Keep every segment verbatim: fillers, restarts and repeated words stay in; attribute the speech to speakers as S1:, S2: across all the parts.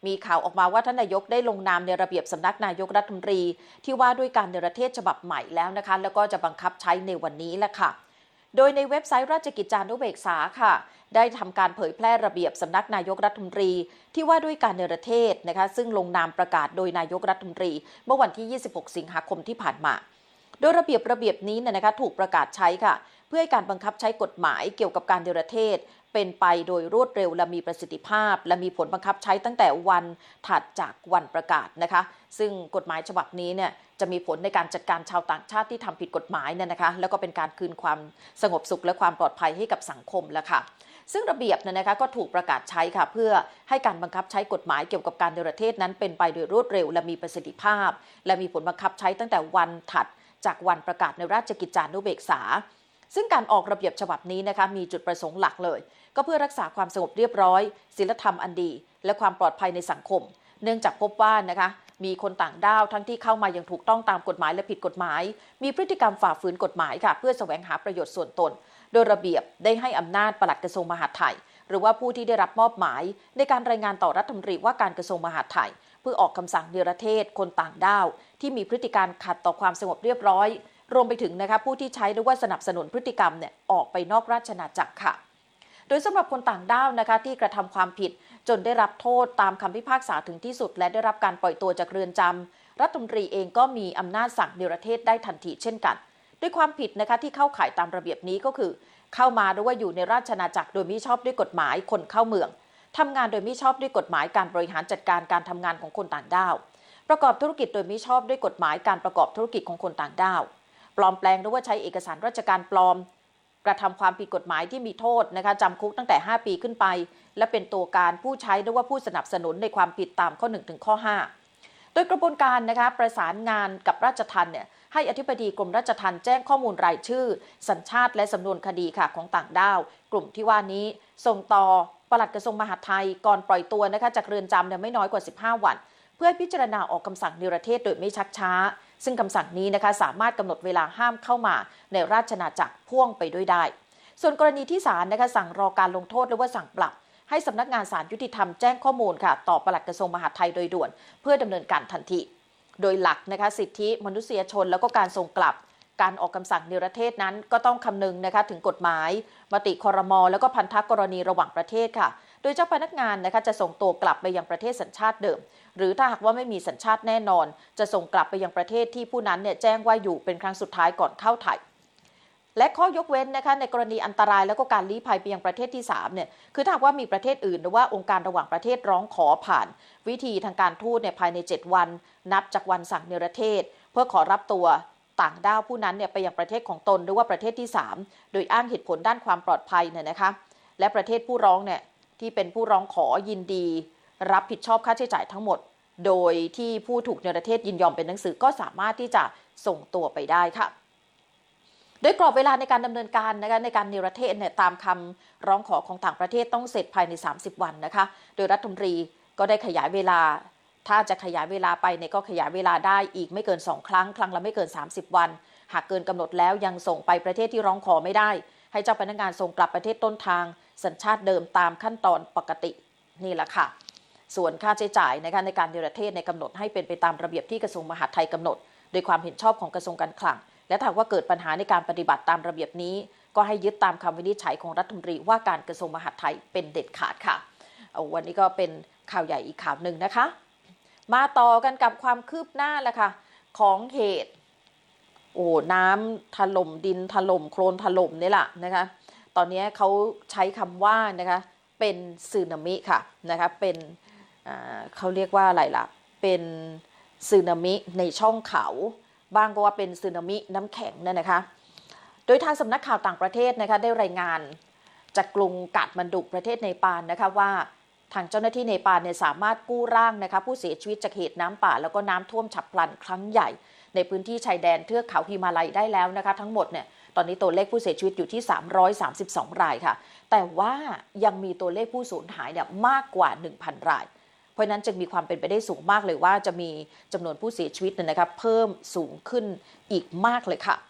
S1: มีข่าวออกมาว่าท่านนายกได้ลงนามในระเบียบสำนักนายกรัฐมนตรีที่ว่าด้วยการเนรเทศฉบับใหม่แล้วนะคะแล้วก็จะบังคับใช้ในวันนี้แหละค่ะโดยในเว็บไซต์ราชกิจจานุเบกษาค่ะได้ทำการเผยแพร่ระเบียบสำนักนายกรัฐมนตรีที่ว่าด้วยการเนรเทศนะคะซึ่งลงนามประกาศโดยนายกรัฐมนตรีเมื่อวันที่ยี่สิบหกสิงหาคมที่ผ่านมาโดยระเบียบระเบียบนี้นะคะถูกประกาศใช้ค่ะเพื่อให้การบังคับใช้กฎหมายเกี่ยวกับการเนรเทศเป็นไปโดยรวดเร็วและมีประสิทธิภาพและมีผลบังคับใช้ตั้งแต่วันถัดจากวันประกาศนะคะซึ่งกฎหมายฉบับนี้เนี่ยจะมีผลในการจัดการชาวต่างชาติที่ทำผิดกฎหมายเนี่ยนะคะแล้วก็เป็นการคืนความสงบสุขและความปลอดภัยให้กับสังคมแล้วค่ะซึ่งระเบียบเนี่ยนะคะก็ถูกประกาศใช้ค่ะเพื่อให้การบังคับใช้กฎหมายเกี่ยวกับการเนรเทศนั้นเป็นไปโดยรวดเร็วและมีประสิทธิภาพและมีผลบังคับใช้ตั้งแต่วันถัดจากวันประกาศในราชกิจจานุเบกษาซึ่งการออกระเบียบฉบับนี้นะคะมีจุดประสงค์หลักเลยก็เพื่อรักษาความสงบเรียบร้อยศีลธรรมอันดีและความปลอดภัยในสังคมเนื่องจากพบว่านะคะมีคนต่างด้าวทั้งที่เข้ามาอย่างถูกต้องตามกฎหมายและผิดกฎหมายมีพฤติกรรมฝ่าฝืนกฎหมายค่ะเพื่อแสวงหาประโยชน์ส่วนตนโดยระเบียบได้ให้อำนาจปลัดกระทรวงมหาดไทยหรือว่าผู้ที่ได้รับมอบหมายในการรายงานต่อรัฐมนตรีว่าการกระทรวงมหาดไทยเพื่อออกคำสั่งเนรเทศคนต่างด้าวที่มีพฤติการขัดต่อความสงบเรียบร้อยรวมไปถึงนะคะผู้ที่ใช้หรือว่าสนับสนุนพฤติกรรมเนี่ยออกไปนอกราชอาณาจักรค่ะโดยสำหรับคนต่างด้าวนะคะที่กระทำความผิดจนได้รับโทษตามคำพิพากษาถึงที่สุดและได้รับการปล่อยตัวจากเรือนจำรัฐมนตรีเองก็มีอำนาจสั่งเนรเทศได้ทันทีเช่นกันด้วยความผิดนะคะที่เข้าข่ายตามระเบียบนี้ก็คือเข้ามาหรือว่าอยู่ในราชอาณาจักรโดยมิชอบด้วยกฎหมายคนเข้าเมืองทำงานโดยมิชอบด้วยกฎหมายการบริหารจัดการการทำงานของคนต่างด้าวประกอบธุรกิจโดยมิชอบด้วยกฎหมายการประกอบธุรกิจของคนต่างด้าวปลอมแปลงหรือว่าใช้เอกสารราชการปลอมกระทำความผิดกฎหมายที่มีโทษนะคะจำคุกตั้งแต่ห้าปีขึ้นไปและเป็นตัวการผู้ใช้หรือว่าผู้สนับสนุนในความผิดตามข้อหนึ่งถึงข้อห้าโดยกระบวนการนะคะประสานงานกับราชทัณฑ์เนี่ยให้อธิบดีกรมราชทัณฑ์แจ้งข้อมูลรายชื่อสัญชาติและสำนวนคดีค่ะของต่างด้าวกลุ่มที่ว่านี้ส่งต่อปลัดกระทรวงมหาดไทยก่อนปล่อยตัวนะคะจากเรือนจำเนี่ยไม่น้อยกว่าสิบห้าวันเพื่อพิจารณาออกคำสั่งเนรเทศโดยไม่ชักช้าซึ่งคำสั่งนี้นะคะสามารถกำหนดเวลาห้ามเข้ามาในราชอาณาจักรพ่วงไปด้วยได้ส่วนกรณีที่ศาลนะคะสั่งรอการลงโทษหรือว่าสั่งปรับให้สำนักงานศาลยุติธรรมแจ้งข้อมูลค่ะต่อปลัดกระทรวงมหาดไทยโดยด่วนเพื่อดำเนินการทันทีโดยหลักนะคะสิทธิมนุษยชนแล้วก็การส่งกลับการออกคำสั่งเนรเทศนั้นก็ต้องคำนึงนะคะถึงกฎหมายมติครม.แล้วก็พันธกรณีระหว่างประเทศค่ะโดยเจ้าพนักงานนะคะจะส่งตัวกลับไปยังประเทศสัญชาติเดิมหรือถ้าหากว่าไม่มีสัญชาติแน่นอนจะส่งกลับไปยังประเทศที่ผู้นั้นเนี่ยแจ้งว่าอยู่เป็นครั้งสุดท้ายก่อนเข้าไทยและข้อยกเว้นนะคะในกรณีอันตรายแล้วก็การลี้ภัยไปยังประเทศที่สามเนี่ยคือถ้าหากว่ามีประเทศอื่นหรือว่าองค์การระหว่างประเทศร้องขอผ่านวิธีทางการทูตเนี่ยภายในเจ็ดวันนับจากวันสั่งเนรเทศเพื่อขอรับตัวต่างด้าวผู้นั้นเนี่ยไปยังประเทศของตนหรือว่าประเทศที่สามโดยอ้างเหตุผลด้านความปลอดภัยเนี่ยนะคะและประเทศผู้ร้องเนี่ยที่เป็นผู้ร้องขอยินดีรับผิดชอบค่าใช้จ่ายทั้งหมดโดยที่ผู้ถูกเนรเทศยินยอมเป็นหนังสือก็สามารถที่จะส่งตัวไปได้ค่ะโดยกรอบเวลาในการดำเนินการนะคะในการเนรเทศเนี่ยตามคำร้องขอของต่างประเทศต้องเสร็จภายในสามสิบวันนะคะโดยรัฐมนตรีก็ได้ขยายเวลาถ้าจะขยายเวลาไปเนี่ยก็ขยายเวลาได้อีกไม่เกินสองครั้งครั้งละไม่เกินสามสิบวันหากเกินกำหนดแล้วยังส่งไปประเทศที่ร้องขอไม่ได้ให้เจ้าพนักงานส่งกลับประเทศต้นทางสัญชาติเดิมตามขั้นตอนปกตินี่แหละค่ะส่วนค่าใช้จ่ายนะคะในการเนรเทศในกำหนดให้เป็นไปตามระเบียบที่กระทรวงมหาดไทยกำหนดโดยความเห็นชอบของกระทรวงการคลังและถ้าว่าเกิดปัญหาในการปฏิบัติตามระเบียบนี้ก็ให้ยึดตามคำวินิจฉัยของรัฐมนตรีว่าการกระทรวงมหาดไทยเป็นเด็ดขาดค่ะเอาวันนี้ก็เป็นข่าวใหญ่อีกข่าวหนึ่งนะคะมาต่อกันกับความคืบหน้าแหละค่ะของเหตุโอ้น้ำถล่มดินถล่มโคลนถล่มนี่แหละนะคะตอนนี้เขาใช้คำว่านะคะเป็นสึนามิค่ะนะคะเป็นเขาเรียกว่าอะไรล่ะเป็นสึนามิในช่องเขาบ้างก็ว่าเป็นสึนามิน้ำแข็งนั่นนะคะโดยทางสำนักข่าวต่างประเทศนะคะได้รายงานจากกรุงกาฐมานดุประเทศเนปาลนะคะว่าทางเจ้าหน้าที่เนปาลเนี่ยสามารถกู้ร่างนะคะผู้เสียชีวิตจากเหตุน้ำป่าแล้วก็น้ำท่วมฉับพลันครั้งใหญ่ในพื้นที่ชายแดนเทือกเขาฮิมาลัยได้แล้วนะคะทั้งหมดเนี่ยตอนนี้ตัวเลขผู้เสียชีวิตอยู่ที่สามร้อยสามสิบสองรายค่ะแต่ว่ายังมีตัวเลขผู้สูญหายเนี่ยมากกว่า หนึ่งพัน รายเพราะนั้นจึงมีความเป็นไปได้สูงมากเลยว่าจะมีจำนวนผู้เสียชีวิตเนี่ยนะครับเพิ่มสูงขึ้นอีกมากเลยค่ะ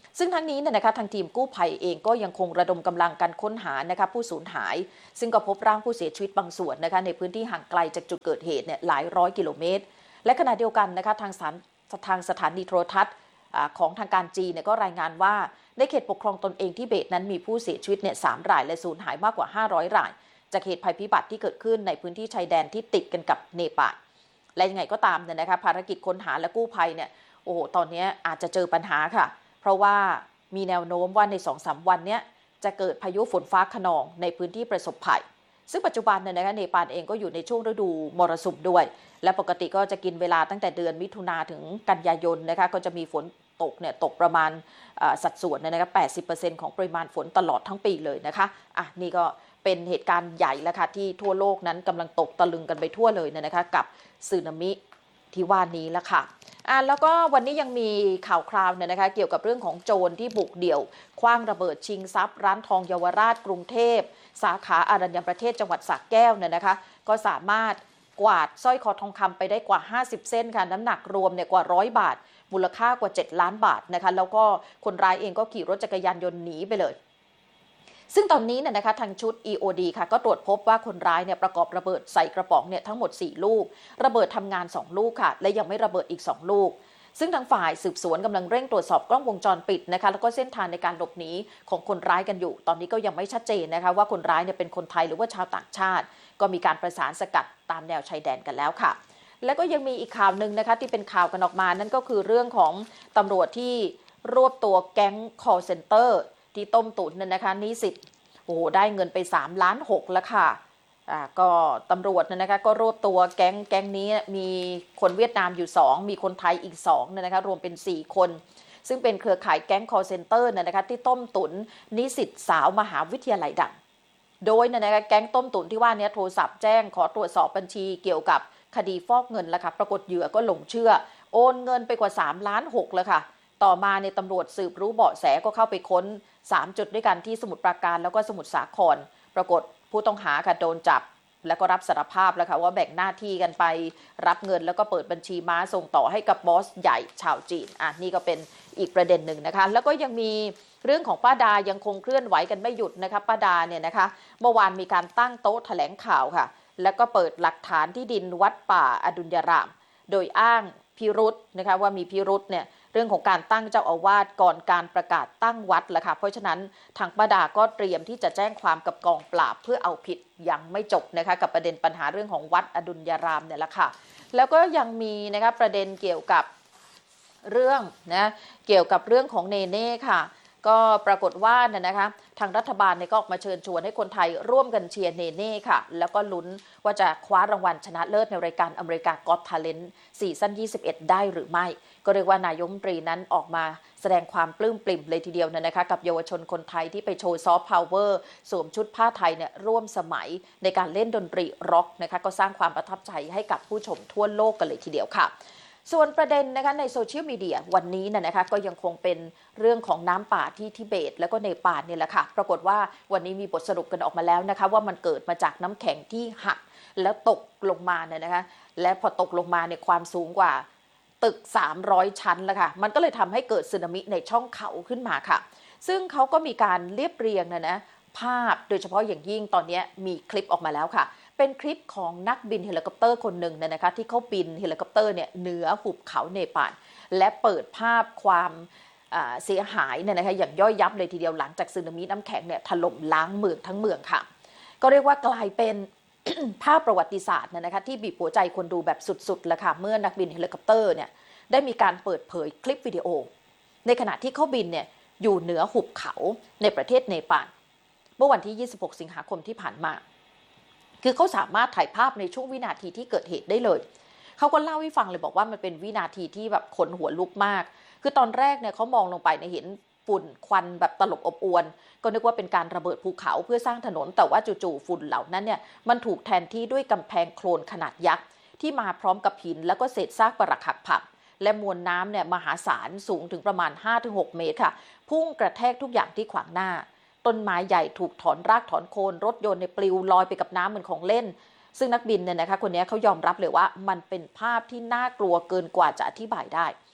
S1: ซึ่งทั้งนี้เนี่ยนะคะทางทีมกู้ภัยเองก็ยังคงระดมกำลังการค้นหานะคะผู้สูญหายซึ่งก็พบร่างผู้เสียชีวิตบางส่วนนะคะในพื้นที่ห่างไกลจากจุดเกิดเหตุเนี่ยหลายร้อยกิโลเมตรและขณะเดียวกันนะคะทางสถานทางสถานีโทรทัศน์ของทางการจีนเนี่ยก็รายงานว่าในเขตปกครองตนเองทิเบตนั้นมีผู้เสียชีวิตเนี่ยสามรายและสูญหายมากกว่าห้าร้อยรายจากเหตุภัยพิบัติที่เกิดขึ้นในพื้นที่ชายแดนที่ติดกันกับเนปาลและยังไงก็ตามเนี่ยนะคะภารกิจค้นหาและกู้ภัยเนี่ยโอ้โหตอนนี้อาจจะเจอปัญหาค่ะเพราะว่ามีแนวโน้มว่าใน สองถึงสาม วันนี้จะเกิดพายุฝนฟ้าคะนองในพื้นที่ประสบภัยซึ่งปัจจุบันเนี่ยนะคะเนปาลเองก็อยู่ในช่วงฤดูมรสุมด้วยและปกติก็จะกินเวลาตั้งแต่เดือนมิถุนาถึงกันยายนนะคะก็จะมีฝนตกเนี่ยตกประมาณสัดส่วนนะครับ แปดสิบเปอร์เซ็นต์ ของปริมาณฝนตลอดทั้งปีเลยนะคะอ่ะนี่ก็เป็นเหตุการณ์ใหญ่แล้วค่ะที่ทั่วโลกนั้นกำลังตกตะลึงกันไปทั่วเลยนะคะกับสึนามิที่ว่านี้แล้วค่ะอ่ะแล้วก็วันนี้ยังมีข่าวคราวเนี่ยนะคะเกี่ยวกับเรื่องของโจรที่บุกเดี่ยวคว้างระเบิดชิงทรัพย์ร้านทองเยาวราชกรุงเทพสาขาอารัญญประเทศจังหวัดสระแก้วเนี่ยนะคะก็สามารถกวาดสร้อยคอทองคำไปได้กว่าห้าสิบเส้นค่ะน้ำหนักรวมเนี่ยกว่าร้อยบาทมูลค่ากว่าเจ็ดล้านบาทนะคะแล้วก็คนร้ายเองก็ขี่รถจักรยานยนต์หนีไปเลยซึ่งตอนนี้เนี่ยนะคะทางชุด อี โอ ดี ค่ะก็ตรวจพบว่าคนร้ายเนี่ยประกอบระเบิดใส่กระป๋องเนี่ยทั้งหมดสี่ลูกระเบิดทำงานสองลูกค่ะและยังไม่ระเบิดอีกสองลูกซึ่งทางฝ่ายสืบสวนกำลังเร่งตรวจสอบกล้องวงจรปิดนะคะแล้วก็เส้นทางในการหลบหนีของคนร้ายกันอยู่ตอนนี้ก็ยังไม่ชัดเจนนะคะว่าคนร้ายเนี่ยเป็นคนไทยหรือว่าชาวต่างชาติก็มีการประสานสกัดตามแนวชายแดนกันแล้วค่ะแล้วก็ยังมีอีกข่าวหนึ่งนะคะที่เป็นข่าวกันออกมานั่นก็คือเรื่องของตำรวจที่รวบตัวแก๊ง call center ที่ต้มตุ๋นเนี่ยนะคะนิสิตโอ้โหได้เงินไปสามล้านหกแล้วค่ะอ่าก็ตำรวจนะคะก็รวบตัวแก๊งแก๊งนี้มีคนเวียดนามอยู่สองมีคนไทยอีกสองนะคะรวมเป็นสี่คนซึ่งเป็นเครือข่ายแก๊ง call center นะคะที่ต้มตุ๋นนิสิตสาวมหาวิทยาลัยดังโดยนะคะแก๊งต้มตุ๋นที่ว่านี้โทรศัพท์แจ้งขอตรวจสอบบัญชีเกี่ยวกับคดีฟอกเงินแล้วค่ะปรากฏเหยื่อก็หลงเชื่อโอนเงินไปกว่าสามล้านหกแล้วค่ะต่อมาในตำรวจสืบรู้เบาะแสก็เข้าไปค้นสามจุดด้วยกันที่สมุทรปราการแล้วก็สมุทรสาครปรากฏผู้ต้องหาค่ะโดนจับแล้วก็รับสารภาพแล้วค่ะว่าแบ่งหน้าที่กันไปรับเงินแล้วก็เปิดบัญชีม้าส่งต่อให้กับบอสใหญ่ชาวจีนอ่ะนี่ก็เป็นอีกประเด็นหนึ่งนะคะแล้วก็ยังมีเรื่องของป้าดายังคงเคลื่อนไหวกันไม่หยุดนะคะป้าดาเนี่ยนะคะเมื่อวานมีการตั้งโต๊ะแถลงข่าวค่ะแล้วก็เปิดหลักฐานที่ดินวัดป่าอดุลยารามโดยอ้างพิรุธนะคะว่ามีพิรุธเนี่ยเรื่องของการตั้งเจ้าอาวาสก่อนการประกาศตั้งวัดแหละค่ะเพราะฉะนั้นทางป้าดาก็เตรียมที่จะแจ้งความกับกองปราบเพื่อเอาผิดยังไม่จบนะคะกับประเด็นปัญหาเรื่องของวัดอดุลยารามเนี่ยแหละค่ะแล้วก็ยังมีนะคะประเด็นเกี่ยวกับเรื่องนะเกี่ยวกับเรื่องของเนเน่ค่ะก็ปรากฏว่าเนี่ยนะคะทางรัฐบาลเนี่ยก็ออกมาเชิญชวนให้คนไทยร่วมกันเชียร์เนเน่ค่ะแล้วก็ลุ้นว่าจะคว้ารางวัลชนะเลิศในรายการอเมริกาก็อต Talent ซีซั่นยี่สิบเอ็ดได้หรือไม่ก็เรียกว่านายกรัฐมนตรีนั้นออกมาแสดงความปลื้มปริ่มเลยทีเดียวนะคะกับเยาวชนคนไทยที่ไปโชว์ซอฟต์พาวเวอร์สวมชุดผ้าไทยเนี่ยร่วมสมัยในการเล่นดนตรีร็อกนะคะก็สร้างความประทับใจให้กับผู้ชมทั่วโลกกันเลยทีเดียวค่ะส่วนประเด็นนะคะในโซเชียลมีเดียวันนี้นะคะก็ยังคงเป็นเรื่องของน้ำป่าที่ทิเบตแล้วก็เนปาลเนี่ยแหละค่ะปรากฏว่าวันนี้มีบทสรุปกันออกมาแล้วนะคะว่ามันเกิดมาจากน้ำแข็งที่หักแล้วตกลงมาเนี่ยนะคะและพอตกลงมาเนี่ยความสูงกว่าตึกสามร้อยชั้นแล้วค่ะมันก็เลยทำให้เกิดสึนามิในช่องเขาขึ้นมาค่ะซึ่งเขาก็มีการเรียบเรียงนะนะภาพโดยเฉพาะอย่างยิ่งตอนนี้มีคลิปออกมาแล้วค่ะเป็นคลิปของนักบินเฮลิคอปเตอร์คนหนึ่งนะคะที่เขาบินเฮลิคอปเตอร์เนี่ยเหนือหุบเขาเนปาลและเปิดภาพความเสียหายเนี่ยนะคะอย่างย่อยยับเลยทีเดียวหลังจากสึนามิน้ำแข็งเนี่ยถล่มล้างเมืองทั้งเมืองค่ะก็เรียกว่ากลายเป็น ภาพประวัติศาสตร์นะคะที่บีบหัวใจคนดูแบบสุดๆแล้วค่ะเมื่อนักบินเฮลิคอปเตอร์เนี่ยได้มีการเปิดเผยคลิปวิดีโอในขณะที่เขาบินเนี่ยอยู่เหนือหุบเขาในประเทศเนปาลเมื่อวันที่ยี่สิบหกสิงหาคมที่ผ่านมาคือเขาสามารถถ่ายภาพในช่วงวินาทีที่เกิดเหตุได้เลยเขาก็เล่าให้ฟังเลยบอกว่ามันเป็นวินาทีที่แบบขนหัวลุกมากคือตอนแรกเนี่ยเขามองลงไปเนี่ยเห็นฝุ่นควันแบบตลบอบอวนก็นึกว่าเป็นการระเบิดภูเขาเพื่อสร้างถนนแต่ว่าจู่ๆฝุ่นเหล่านั้นเนี่ยมันถูกแทนที่ด้วยกำแพงโคลนขนาดยักษ์ที่มาพร้อมกับหินแล้วก็เศษซากปรักหักพังและมวลน้ำเนี่ยมหาศาลสูงถึงประมาณ ห้าถึงหก เมตรค่ะพุ่งกระแทกทุกอย่างที่ขวางหน้าต้นไม้ใหญ่ถูกถอนรากถอนโคนรถยนต์ในปลิวลอยไปกับน้ำเหมือนของเล่นซึ่งนักบินเนี่ยนะคะคนนี้เขายอมรับเลยว่ามันเป็นภาพที่น่ากลัวเกินกว่าจะอธิบายได้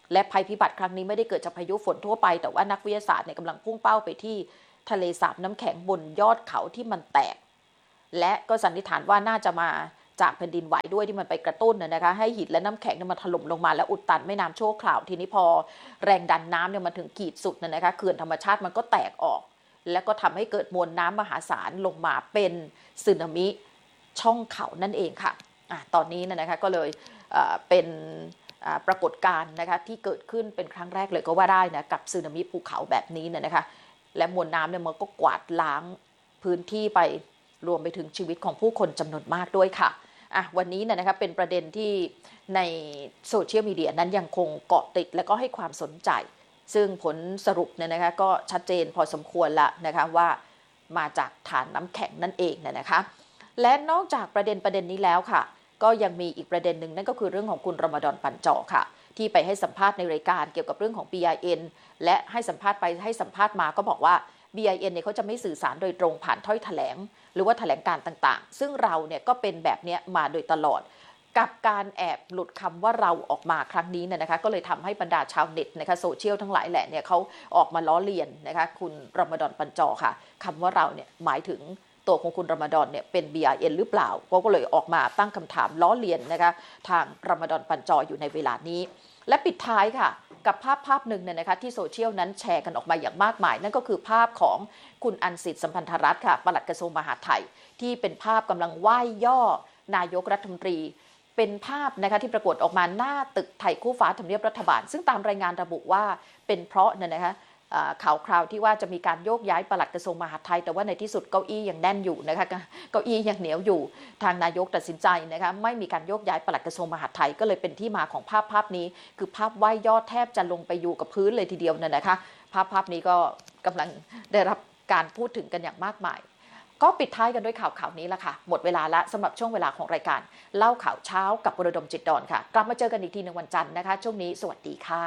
S1: และภัยพิบัติครั้งนี้ไม่ได้เกิดจากพายุฝนทั่วไปแต่ว่านักวิทยาศาสตร์เนี่ยกำลังพุ่งเป้าไปที่ทะเลสาบน้ำแข็งบนยอดเขาที่มันแตกและก็สันนิษฐานว่าน่าจะมาจากแผ่นดินไหวด้วยที่มันไปกระตุ้นนะคะให้หินและน้ำแข็งมันถล่มลงมาแล้วอุดตันแม่น้ำชั่วคราวทีนี้พอแรงดันน้ำเนี่ยมาถึงขีดสุดนะคะเขื่อนธรรมชาติมันก็แตกออกแล้วก็ทำให้เกิดมวลน้ำมหาศาลลงมาเป็นสึนามิช่องเขานั่นเองค่ะอ่ะตอนนี้นะคะก็เลยเอ่อเป็นปรากฏการณ์นะคะที่เกิดขึ้นเป็นครั้งแรกเลยก็ว่าได้นะกับสึนามิภูเขาแบบนี้นะคะและมวลน้ำเนี่ยมันก็กวาดล้างพื้นที่ไปรวมไปถึงชีวิตของผู้คนจำนวนมากด้วยค่ะอ่ะวันนี้เนี่ยนะคะเป็นประเด็นที่ในโซเชียลมีเดียนั้นยังคงเกาะติดและก็ให้ความสนใจซึ่งผลสรุปเนี่ยนะคะก็ชัดเจนพอสมควรละนะคะว่ามาจากฐานน้ำแข็งนั่นเองเนี่ยนะคะและนอกจากประเด็นประเด็นนี้แล้วค่ะก็ยังมีอีกประเด็นหนึ่งนั่นก็คือเรื่องของคุณรอมฎอนปันเจาะค่ะที่ไปให้สัมภาษณ์ในรายการเกี่ยวกับเรื่องของ บี ไอ เอ็น และให้สัมภาษณ์ไปให้สัมภาษณ์มาก็บอกว่า บี ไอ เอ็น เนี่ยเขาจะไม่สื่อสารโดยตรงผ่านถ้อยแถลงหรือว่าแถลงการต่างๆซึ่งเราเนี่ยก็เป็นแบบนี้มาโดยตลอดกับการแอบหลุดคำว่าเราออกมาครั้งนี้เนี่ยนะคะก็เลยทำให้บรรดาชาวเน็ตนะคะโซเชียลทั้งหลายแหละเนี่ยเขาออกมาล้อเลียนนะคะคุณรอมฎอนปันเจาะค่ะคำว่าเราเนี่ยหมายถึงตัวของคุณรอมฎอนเนี่ยเป็น บี ไอ เอ็น หรือเปล่าก็เลยออกมาตั้งคำถามล้อเลียนนะคะทางรอมฎอนปันเจาะอยู่ในเวลานี้และปิดท้ายค่ะกับภาพภาพหนึ่งเนี่ยนะคะที่โซเชียลนั้นแชร์กันออกมาอย่างมากมายนั่นก็คือภาพของคุณอันสิทธิ์สัมพันธรัตน์ค่ะปลัดกระทรวงมหาดไทยที่เป็นภาพกำลังไหว้ย่อนายกรัฐมนตรีเป็นภาพนะคะที่ปรากฏออกมาหน้าตึกไทยคู่ฟ้าทำเนียบรัฐบาลซึ่งตามรายงานระบุว่าเป็นเพราะเนี่ยนะคะข่าวคราวที่ว่าจะมีการโยกย้ายปลัดกระทรวงมหาดไทยแต่ว่าในที่สุดเก้าอี้ยังแน่นอยู่นะคะเก้าอี้ยังเหนียวอยู่ทางนายกตัดสินใจนะคะไม่มีการโยกย้ายปลัดกระทรวงมหาดไทยก็เลยเป็นที่มาของภาพภาพนี้คือภาพไหว้ยอดแทบจะลงไปอยู่กับพื้นเลยทีเดียวเนี่ยนะคะภาพภาพนี้ก็กำลังได้รับการพูดถึงกันอย่างมากมายก็ปิดท้ายกันด้วยข่าวข่าวนี้ละค่ะหมดเวลาละสำหรับช่วงเวลาของรายการเล่าข่าวเช้ากับวรดมจิตดอนค่ะกลับมาเจอกันอีกทีในวันจันทร์นะคะช่วงนี้สวัสดีค่ะ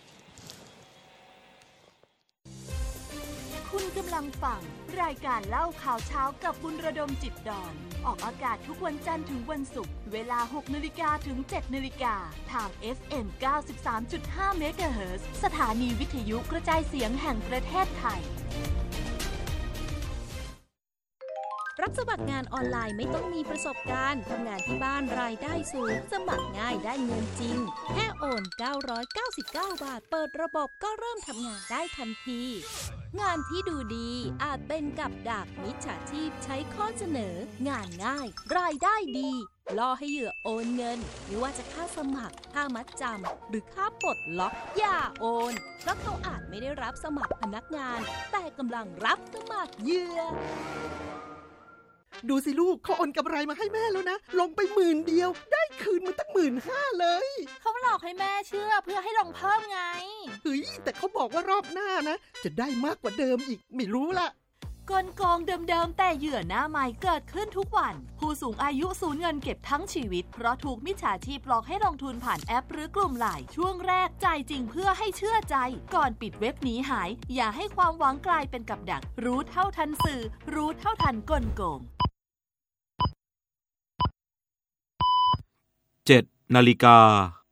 S2: คุณกำลังฟังรายการเล่าข่าวเช้ากับบุญระดมจิตดอนออกอากาศทุกวันจันทร์ถึงวันศุกร์เวลา หกนาฬิกา ถึง เจ็ดนาฬิกา ทาง เอฟ เอ็ม เก้าสิบสามจุดห้า เมกะเฮิรตซ์สถานีวิทยุกระจายเสียงแห่งประเทศไทย
S3: รับสมัครงานออนไลน์ไม่ต้องมีประสบการณ์ทำงานที่บ้านรายได้สูงสมัครง่ายได้เงินจริงแค่โอนเก้าร้อยเก้าสิบเก้าบาทเปิดระบบก็เริ่มทำงานได้ทันทีงานที่ดูดีอาจเป็นกับดักมิจฉาชีพใช้ข้อเสนองานง่ายรายได้ดีล่อให้เหยื่อโอนเงินไม่ว่าจะค่าสมัครค่ามัดจำหรือค่าปลดล็อกอย่าโอนเพราะเขาอาจไม่ได้รับสมัครพนักงานแต่กำลังรับสมัครเหยื่อ
S4: ดูสิลูกเขาโอนกำไรมาให้แม่แล้วนะลงไปหมื่นเดียวได้คืนมาตั้งหมื่นห้าเลย
S5: เขาหลอกให้แม่เชื่อเพื่อให้ลงเพิ่มไง
S4: เฮ้ยแต่เขาบอกว่ารอบหน้านะจะได้มากกว่าเดิมอีกไม่รู้ละ
S2: กลโกงเดิมๆแต่เหยื่อหน้าใหม่เกิดขึ้นทุกวันผู้สูงอายุสูญเงินเก็บทั้งชีวิตเพราะถูกมิจฉาชีพหลอกให้ลงทุนผ่านแอปหรือกลุ่มไลน์ช่วงแรกจ่ายจริงเพื่อให้เชื่อใจก่อนปิดเว็บหนีหายอย่าให้ความหวังกลายเป็นกับดักรู้เท่าทันสื่อรู้เท่าทันกลโกง
S6: เจ็ดนาฬิกา